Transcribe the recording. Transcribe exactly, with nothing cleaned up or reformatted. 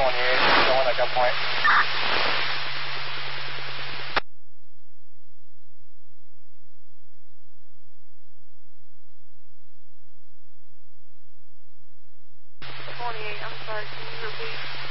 twenty-eight, showing at gunpoint. twenty-eight, I'm sorry, can you repeat?